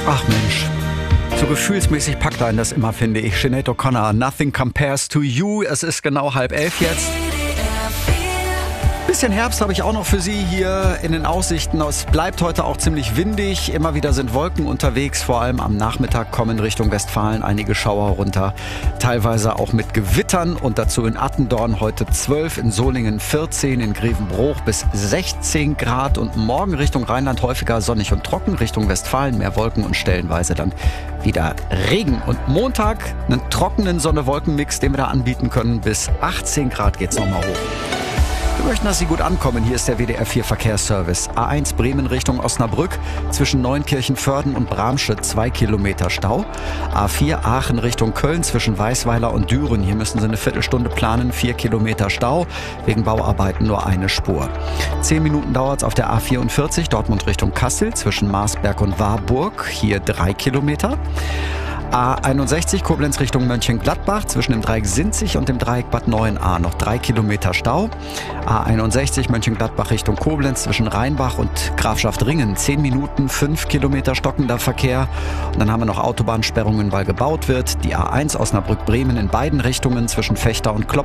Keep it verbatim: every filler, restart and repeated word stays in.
Ach Mensch, so gefühlsmäßig packt einen das immer, finde ich. Sinead O'Connor, Nothing Compares to You. Es ist genau halb elf jetzt. Bisschen Herbst habe ich auch noch für Sie hier in den Aussichten. Es bleibt heute auch ziemlich windig. Immer wieder sind Wolken unterwegs. Vor allem am Nachmittag kommen Richtung Westfalen einige Schauer runter. Teilweise auch mit Gewittern. Und dazu in Attendorn heute zwölf, in Solingen vierzehn, in Grevenbruch bis sechzehn Grad. Und morgen Richtung Rheinland häufiger sonnig und trocken. Richtung Westfalen mehr Wolken und stellenweise dann wieder Regen. Und Montag einen trockenen Sonne-Wolken-Mix, den wir da anbieten können. Bis achtzehn Grad geht's nochmal hoch. Wir möchten, dass Sie gut ankommen. Hier ist der W D R vier Verkehrsservice. A eins Bremen Richtung Osnabrück. Zwischen Neunkirchen-Vörden und Bramstedt zwei Kilometer Stau. A vier Aachen Richtung Köln zwischen Weißweiler und Düren. Hier müssen Sie eine Viertelstunde planen. vier Kilometer Stau. Wegen Bauarbeiten nur eine Spur. Zehn Minuten dauert es auf der A vierundvierzig Dortmund Richtung Kassel zwischen Marsberg und Warburg. Hier drei Kilometer. A einundsechzig Koblenz Richtung Mönchengladbach zwischen dem Dreieck Sinzig und dem Dreieck Bad Neuenahr noch drei Kilometer Stau. A einundsechzig Mönchengladbach Richtung Koblenz zwischen Rheinbach und Grafschaft Ringen zehn Minuten, fünf Kilometer stockender Verkehr. Und dann haben wir noch Autobahnsperrungen, weil gebaut wird. Die A eins Osnabrück-Bremen in beiden Richtungen zwischen Fechter und Klopp